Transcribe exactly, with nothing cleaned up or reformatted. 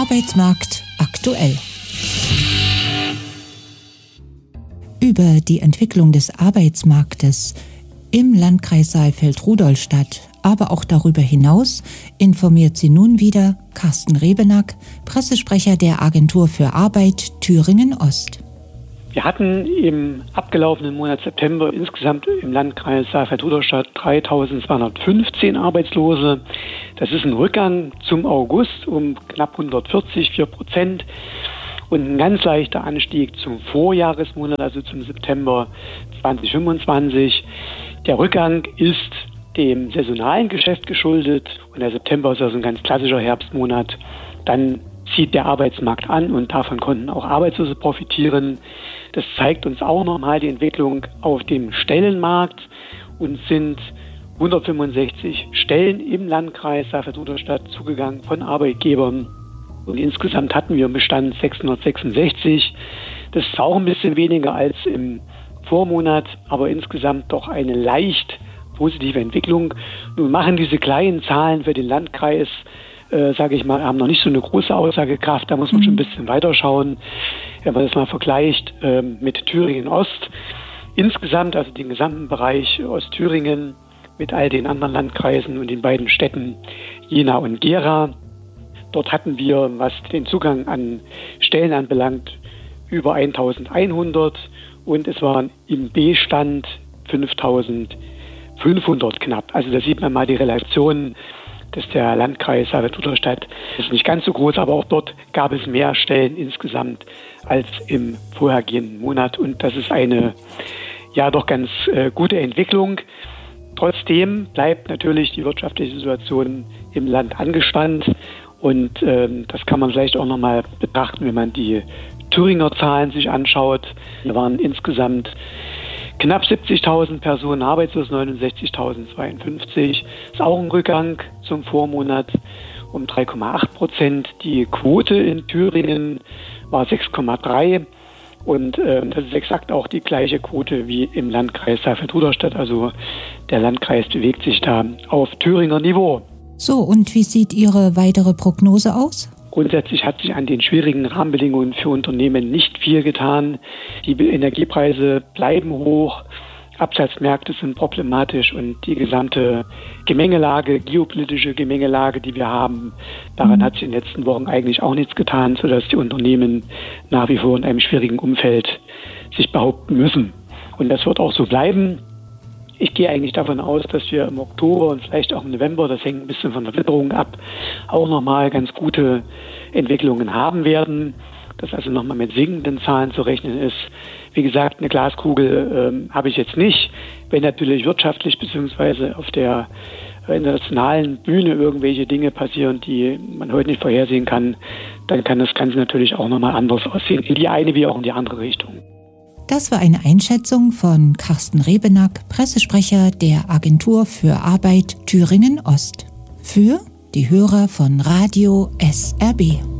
Arbeitsmarkt aktuell. Über die Entwicklung des Arbeitsmarktes im Landkreis Saalfeld-Rudolstadt, aber auch darüber hinaus, informiert sie nun wieder Carsten Rebenack, Pressesprecher der Agentur für Arbeit Thüringen Ost. Wir hatten im abgelaufenen Monat September insgesamt im Landkreis Saalfeld-Rudolstadt dreitausendzweihundertfünfzehn Arbeitslose. Das ist ein Rückgang zum August um knapp hundertvierzig, vier Prozent. Und ein ganz leichter Anstieg zum Vorjahresmonat, also zum September zweitausendfünfundzwanzig. Der Rückgang ist dem saisonalen Geschäft geschuldet und der September ist also ein ganz klassischer Herbstmonat. Dann zieht der Arbeitsmarkt an und davon konnten auch Arbeitslose profitieren. Das zeigt uns auch nochmal die Entwicklung auf dem Stellenmarkt und sind hundertfünfundsechzig Stellen im Landkreis Saalfeld-Rudolstadt zugegangen von Arbeitgebern. Und insgesamt hatten wir im Bestand sechshundertsechsundsechzig. Das ist auch ein bisschen weniger als im Vormonat, aber insgesamt doch eine leicht positive Entwicklung. Nun machen diese kleinen Zahlen für den Landkreis, äh, sage ich mal, haben noch nicht so eine große Aussagekraft. Da muss man schon ein bisschen weiterschauen, wenn man das mal vergleicht äh, mit Thüringen Ost. Insgesamt, also den gesamten Bereich Ostthüringen mit all den anderen Landkreisen und den beiden Städten Jena und Gera. Dort hatten wir, was den Zugang an Stellen anbelangt, über eintausendeinhundert und es waren im B-Stand fünftausendfünfhundert knapp. Also da sieht man mal die Relation, dass der Landkreis Saalfeld-Rudolstadt ist nicht ganz so groß, aber auch dort gab es mehr Stellen insgesamt als im vorhergehenden Monat. Und das ist eine ja doch ganz äh, gute Entwicklung. Trotzdem bleibt natürlich die wirtschaftliche Situation im Land angespannt. Und ähm, das kann man vielleicht auch nochmal betrachten, wenn man die Thüringer Zahlen sich anschaut. Wir waren insgesamt knapp siebzigtausend Personen arbeitslos, neunundsechzigtausendzweiundfünfzig. Ist auch ein Rückgang zum Vormonat um drei Komma acht Prozent. Die Quote in Thüringen war sechs Komma drei. Und äh, das ist exakt auch die gleiche Quote wie im Landkreis Saalfeld-Rudolstadt. Also der Landkreis bewegt sich da auf Thüringer Niveau. So, und wie sieht Ihre weitere Prognose aus? Grundsätzlich hat sich an den schwierigen Rahmenbedingungen für Unternehmen nicht viel getan. Die Energiepreise bleiben hoch, Absatzmärkte sind problematisch und die gesamte Gemengelage, geopolitische Gemengelage, die wir haben, daran hat sich in den letzten Wochen eigentlich auch nichts getan, sodass die Unternehmen nach wie vor in einem schwierigen Umfeld sich behaupten müssen. Und das wird auch so bleiben. Ich gehe eigentlich davon aus, dass wir im Oktober und vielleicht auch im November, das hängt ein bisschen von der Witterung ab, auch nochmal ganz gute Entwicklungen haben werden, dass also nochmal mit sinkenden Zahlen zu rechnen ist. Wie gesagt, eine Glaskugel ähm, habe ich jetzt nicht. Wenn natürlich wirtschaftlich bzw. auf der internationalen Bühne irgendwelche Dinge passieren, die man heute nicht vorhersehen kann, dann kann das Ganze natürlich auch nochmal anders aussehen, in die eine wie auch in die andere Richtung. Das war eine Einschätzung von Carsten Rebenack, Pressesprecher der Agentur für Arbeit Thüringen Ost. Für die Hörer von Radio S R B.